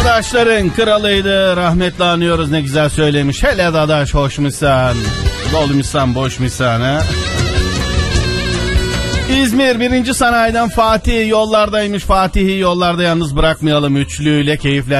Dadaşların kralıydı. Rahmetli anıyoruz, ne güzel söylemiş. Hele dadaş hoş musun? Dolu musun, boş musun ha? İzmir 1. Sanayiden Fatih yollardaymış. Fatih'i yollarda yalnız bırakmayalım, üçlüyle keyifler.